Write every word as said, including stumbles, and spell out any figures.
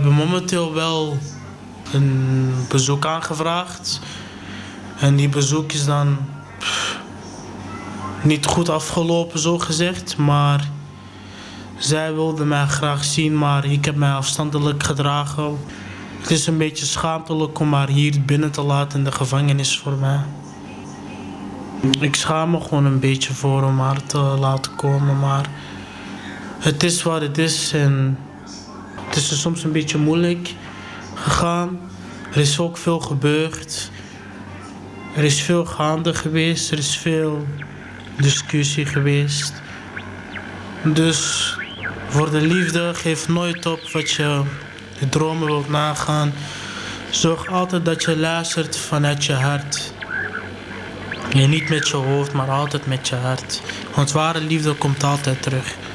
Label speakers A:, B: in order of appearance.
A: hebben momenteel wel een bezoek aangevraagd. En die bezoek is dan pff, niet goed afgelopen, zo gezegd. Maar zij wilden mij graag zien, maar ik heb mij afstandelijk gedragen. Het is een beetje schaamtelijk om haar hier binnen te laten in de gevangenis voor mij. Ik schaam me gewoon een beetje voor om haar te laten komen, maar het is wat het is en het is er soms een beetje moeilijk gegaan. Er is ook veel gebeurd. Er is veel gaande geweest, er is veel discussie geweest. Dus voor de liefde, geef nooit op wat je, je dromen wilt nagaan. Zorg altijd dat je luistert vanuit je hart. En niet met je hoofd, maar altijd met je hart. Want ware liefde komt altijd terug.